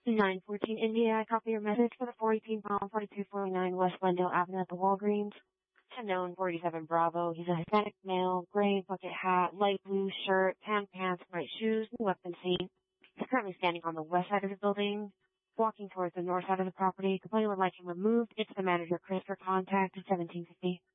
914 India, I copy your message for the 418 pound 4249 West Glendale Avenue at the Walgreens. To known 47 Bravo. He's a Hispanic male, gray bucket hat, light blue shirt, tan pants, white shoes, no weapon seen. He's currently standing on the west side of the building, walking towards the north side of the property. Complainant would like him removed. It's the manager, Chris, for contact at 1750.